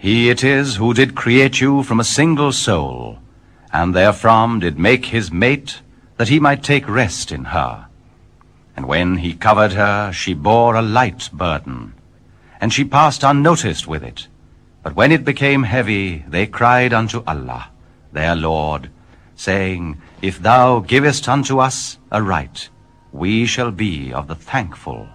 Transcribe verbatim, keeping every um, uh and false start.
He it is who did create you from a single soul, and therefrom did make his mate, that he might take rest in her. And when he covered her, she bore a light burden, and she passed unnoticed with it. But when it became heavy, they cried unto Allah, their Lord, saying, If thou givest unto us a right, we shall be of the thankful.